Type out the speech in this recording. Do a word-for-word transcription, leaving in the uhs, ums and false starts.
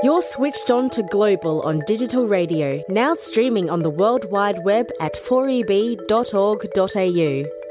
You're switched on to Global on digital radio, now streaming on the World Wide Web at four e b dot org dot a u.